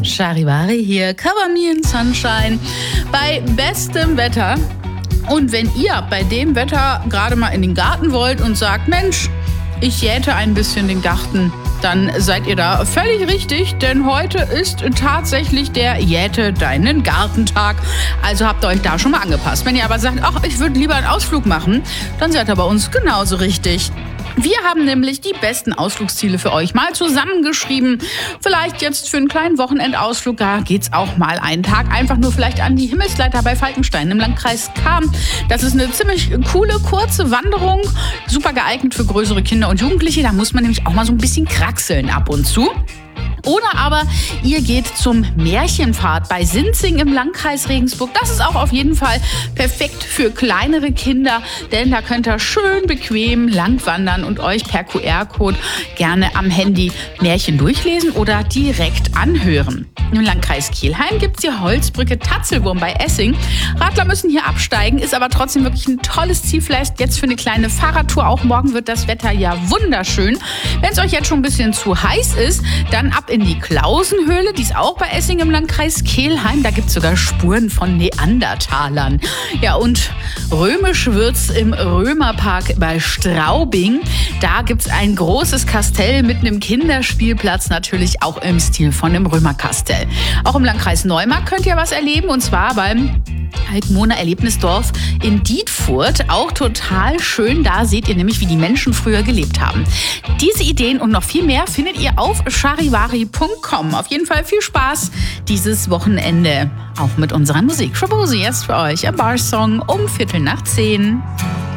Charivari hier, Cover Me in Sunshine, bei bestem Wetter. Und wenn ihr bei dem Wetter gerade mal in den Garten wollt und sagt, Mensch, ich jäte ein bisschen den Garten, dann seid ihr da völlig richtig, denn heute ist tatsächlich der Jäte deinen Gartentag. Also habt ihr euch da schon mal angepasst. Wenn ihr aber sagt, ach, ich würde lieber einen Ausflug machen, dann seid ihr bei uns genauso richtig. Wir haben nämlich die besten Ausflugsziele für euch mal zusammengeschrieben. Vielleicht jetzt für einen kleinen Wochenendausflug, da geht's auch mal einen Tag einfach nur vielleicht an die Himmelsleiter bei Falkenstein im Landkreis Cham. Das ist eine ziemlich coole, kurze Wanderung, super geeignet für größere Kinder und Jugendliche. Da muss man nämlich auch mal so ein bisschen kraxeln ab und zu. Oder aber ihr geht zum Märchenpfad bei Sinzing im Landkreis Regensburg. Das ist auch auf jeden Fall perfekt für kleinere Kinder, denn da könnt ihr schön bequem langwandern und euch per QR-Code gerne am Handy Märchen durchlesen oder direkt anhören. Im Landkreis Kelheim gibt es die Holzbrücke Tatzelwurm bei Essing. Radler müssen hier absteigen, ist aber trotzdem wirklich ein tolles Ziel. Vielleicht jetzt für eine kleine Fahrradtour. Auch morgen wird das Wetter ja wunderschön. Wenn es euch jetzt schon ein bisschen zu heiß ist, dann ab in die Klausenhöhle. Die ist auch bei Essing im Landkreis Kelheim. Da gibt es sogar Spuren von Neandertalern. Ja, und römisch wird's im Römerpark bei Straubing. Da gibt es ein großes Kastell mit einem Kinderspielplatz, natürlich auch im Stil von dem Römerkastell. Auch im Landkreis Neumarkt könnt ihr was erleben, und zwar beim Altmoner Erlebnisdorf in Dietfurt. Auch total schön. Da seht ihr nämlich, wie die Menschen früher gelebt haben. Diese Ideen und noch viel mehr findet ihr auf charivari.com. Auf jeden Fall viel Spaß dieses Wochenende. Auch mit unserer Musik. Shabozi jetzt für euch. Ein Bar-Song um 9:15.